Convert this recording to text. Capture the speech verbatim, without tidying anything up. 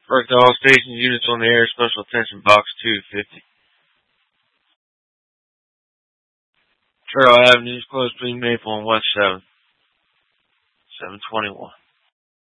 First to all station units on the air, special attention, box two fifty. Trail Avenue is closed between Maple and West seventh. seven twenty-one.